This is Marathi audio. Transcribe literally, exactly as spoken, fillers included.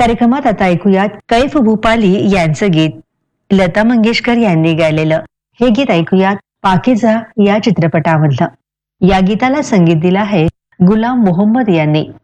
कार्यक्रमात आता ऐकूयात कैफ भूपाली यांचं गीत लता मंगेशकर यांनी गायलेलं. हे गीत ऐकूयात पाकीजा या चित्रपटामधलं. या गीताला संगीत दिलं आहे गुलाम मोहम्मद यांनी.